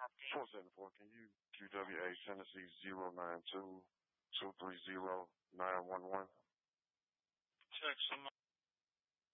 474, can you QWA Tennessee 092 230 911? Check some.